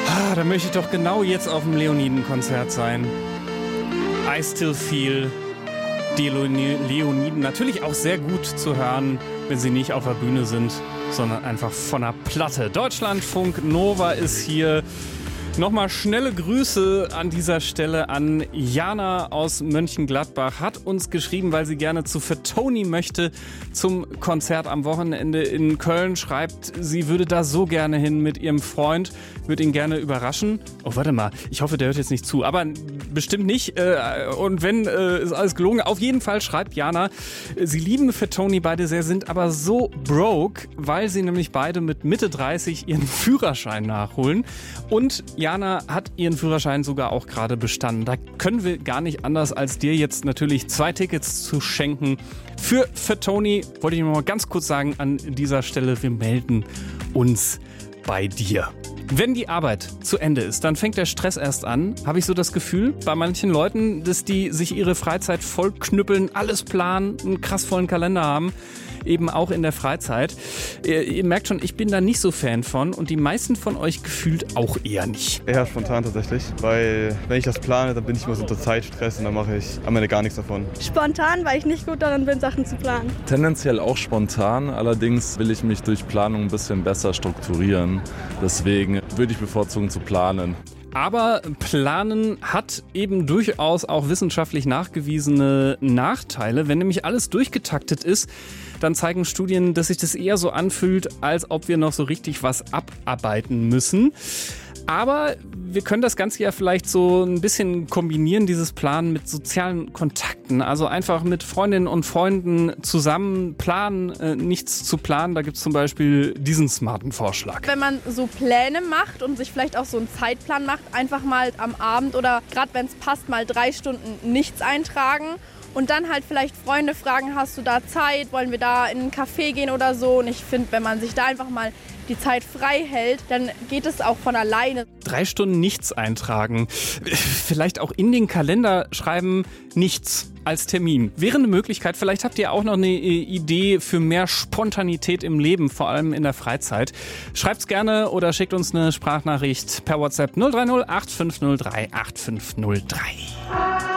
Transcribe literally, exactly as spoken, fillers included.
Ah, da möchte ich doch genau jetzt auf dem Leoniden-Konzert sein. I Still Feel. Die Leoniden natürlich auch sehr gut zu hören, wenn sie nicht auf der Bühne sind, sondern einfach von der Platte. Deutschlandfunk Nova ist hier. Nochmal schnelle Grüße an dieser Stelle an Jana aus Mönchengladbach. Hat uns geschrieben, weil sie gerne zu Fatoni möchte zum Konzert am Wochenende in Köln. Schreibt, sie würde da so gerne hin mit ihrem Freund, würde ihn gerne überraschen. Oh, warte mal, ich hoffe, der hört jetzt nicht zu, aber bestimmt nicht. Und wenn, ist alles gelogen. Auf jeden Fall schreibt Jana, sie lieben Fatoni beide sehr, sind aber so broke, weil sie nämlich beide mit Mitte dreißig ihren Führerschein nachholen. Und Jana hat ihren Führerschein sogar auch gerade bestanden. Da können wir gar nicht anders, als dir jetzt natürlich zwei Tickets zu schenken. Für Fatoni wollte ich noch mal ganz kurz sagen an dieser Stelle, wir melden uns bei dir. Wenn die Arbeit zu Ende ist, dann fängt der Stress erst an, habe ich so das Gefühl, bei manchen Leuten, dass die sich ihre Freizeit vollknüppeln, alles planen, einen krass vollen Kalender haben, eben auch in der Freizeit. Ihr, ihr merkt schon, ich bin da nicht so Fan von und die meisten von euch gefühlt auch eher nicht. Eher spontan tatsächlich, weil wenn ich das plane, dann bin ich immer so unter Zeitstress und dann mache ich am Ende gar nichts davon. Spontan, weil ich nicht gut darin bin, Sachen zu planen. Tendenziell auch spontan, allerdings will ich mich durch Planung ein bisschen besser strukturieren. Deswegen würde ich bevorzugen zu planen. Aber Planen hat eben durchaus auch wissenschaftlich nachgewiesene Nachteile. Wenn nämlich alles durchgetaktet ist, dann zeigen Studien, dass sich das eher so anfühlt, als ob wir noch so richtig was abarbeiten müssen. Aber wir können das Ganze ja vielleicht so ein bisschen kombinieren, dieses Planen mit sozialen Kontakten. Also einfach mit Freundinnen und Freunden zusammen planen, äh, nichts zu planen. Da gibt es zum Beispiel diesen smarten Vorschlag. Wenn man so Pläne macht und sich vielleicht auch so einen Zeitplan macht, einfach mal am Abend oder gerade wenn es passt, mal drei Stunden nichts eintragen. Und dann halt vielleicht Freunde fragen, hast du da Zeit, wollen wir da in einen Café gehen oder so. Und ich finde, wenn man sich da einfach mal die Zeit frei hält, dann geht es auch von alleine. Drei Stunden nichts eintragen. Vielleicht auch in den Kalender schreiben, nichts als Termin. Wäre eine Möglichkeit. Vielleicht habt ihr auch noch eine Idee für mehr Spontanität im Leben, vor allem in der Freizeit. Schreibt's gerne oder schickt uns eine Sprachnachricht per WhatsApp null drei null acht fünf null drei acht fünf null drei.